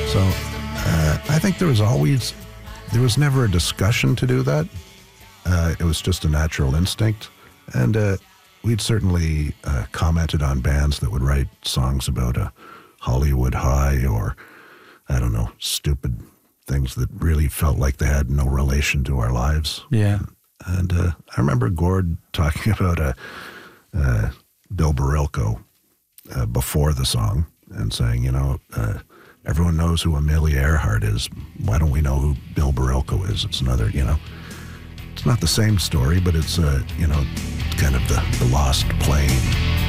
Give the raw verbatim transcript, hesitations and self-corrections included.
So uh, I think there was always, there was never a discussion to do that. Uh, it was just a natural instinct. And uh, we'd certainly uh, commented on bands that would write songs about a Hollywood high or, I don't know, stupid things that really felt like they had no relation to our lives. Yeah. And uh, I remember Gord talking about a, uh, Bill Barilko uh, before the song and saying, you know, uh, everyone knows who Amelia Earhart is. Why don't we know who Bill Barilko is? It's another, you know, it's not the same story, but it's, uh, you know, kind of the, the lost plane.